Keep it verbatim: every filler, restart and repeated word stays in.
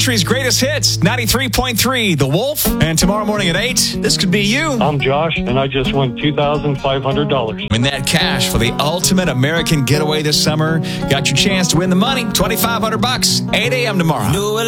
country's greatest hits, ninety-three point three, The Wolf. And tomorrow morning at eight, this could be you. I'm Josh, and I just won two thousand five hundred dollars. Win that cash for the ultimate American getaway this summer. Got your chance to win the money, twenty-five hundred bucks, eight a.m. tomorrow.